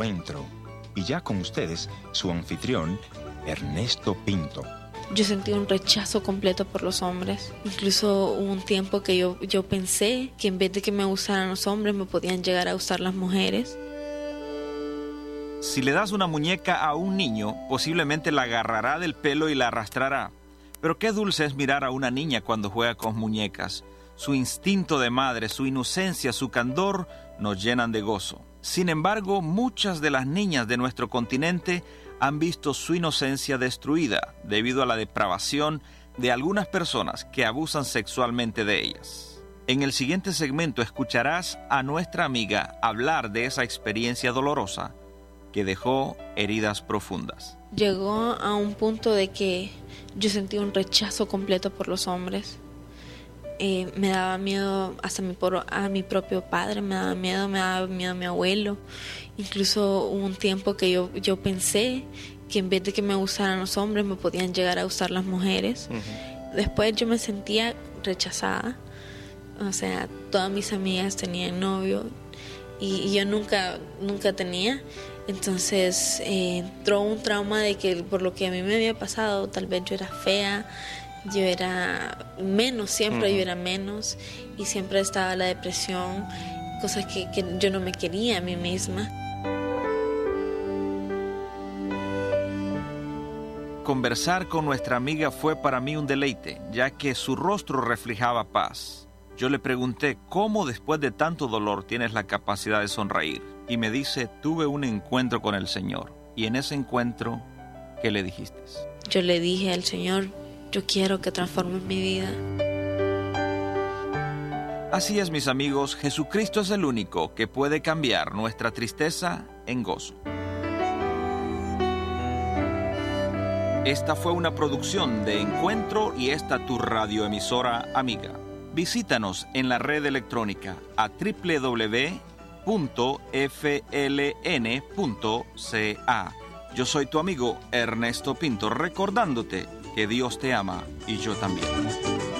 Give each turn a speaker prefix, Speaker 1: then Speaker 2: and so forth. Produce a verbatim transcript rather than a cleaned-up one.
Speaker 1: encuentro. Y ya con ustedes, su anfitrión, Ernesto Pinto.
Speaker 2: Yo sentí un rechazo completo por los hombres. Incluso hubo un tiempo que yo, yo pensé que en vez de que me gustaran los hombres, me podían llegar a gustar las mujeres.
Speaker 3: Si le das una muñeca a un niño, posiblemente la agarrará del pelo y la arrastrará. Pero qué dulce es mirar a una niña cuando juega con muñecas. Su instinto de madre, su inocencia, su candor nos llenan de gozo. Sin embargo, muchas de las niñas de nuestro continente han visto su inocencia destruida debido a la depravación de algunas personas que abusan sexualmente de ellas. En el siguiente segmento escucharás a nuestra amiga hablar de esa experiencia dolorosa que dejó heridas profundas.
Speaker 2: Llegó a un punto de que yo sentí un rechazo completo por los hombres. Eh, me daba miedo hasta mi, por, a mi propio padre, me daba miedo, me daba miedo a mi abuelo. Incluso hubo un tiempo que yo, yo pensé que en vez de que me gustaran los hombres, me podían llegar a gustar las mujeres. Uh-huh. Después yo me sentía rechazada. O sea, todas mis amigas tenían novio y, y yo nunca, nunca tenía. Entonces eh, entró un trauma de que por lo que a mí me había pasado, tal vez yo era fea, yo era menos, siempre uh-huh. yo era menos, y siempre estaba la depresión, cosas que, que yo no me quería a mí misma.
Speaker 3: Conversar con nuestra amiga fue para mí un deleite, ya que su rostro reflejaba paz. Yo le pregunté cómo después de tanto dolor tienes la capacidad de sonreír. Y me dice, tuve un encuentro con el Señor. Y en ese encuentro, ¿qué le dijiste?
Speaker 2: Yo le dije al Señor, yo quiero que transformes mi vida.
Speaker 3: Así es, mis amigos, Jesucristo es el único que puede cambiar nuestra tristeza en gozo. Esta fue una producción de Encuentro y esta tu radioemisora amiga. Visítanos en la red electrónica a doble u doble u doble u punto f l n punto c a. Yo soy tu amigo Ernesto Pinto, recordándote que Dios te ama y yo también.